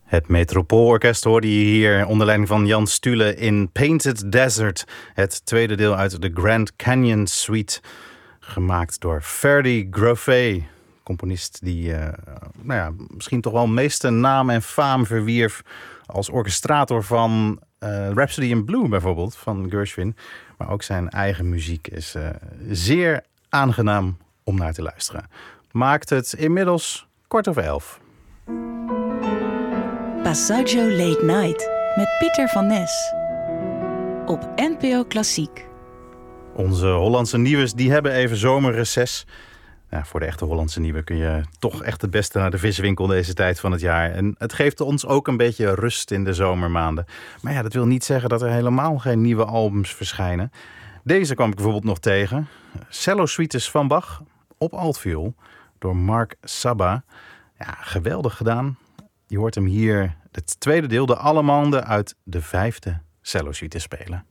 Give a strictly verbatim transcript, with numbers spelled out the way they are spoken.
Het Metropoolorkest hoorde je hier onder leiding van Jan Stule in Painted Desert. Het tweede deel uit de Grand Canyon Suite. Gemaakt door Ferdy Groffé. Componist die uh, nou ja, misschien toch wel meeste naam en faam verwierf als orchestrator van uh, Rhapsody in Blue bijvoorbeeld, van Gershwin. Maar ook zijn eigen muziek is uh, zeer aangenaam om naar te luisteren. Maakt het inmiddels kwart over elf. Passaggio Late Night met Pieter van Nes op N P O Klassiek. Onze Hollandse nieuws die hebben even zomerreces. Ja, voor de echte Hollandse nieuwe kun je toch echt het beste naar de viswinkel deze tijd van het jaar. En het geeft ons ook een beetje rust in de zomermaanden. Maar ja, dat wil niet zeggen dat er helemaal geen nieuwe albums verschijnen. Deze kwam ik bijvoorbeeld nog tegen. Cello Suites van Bach op altviool door Mark Sabba. Ja, geweldig gedaan. Je hoort hem hier het tweede deel, de Allemande, uit de vijfde cello suite spelen.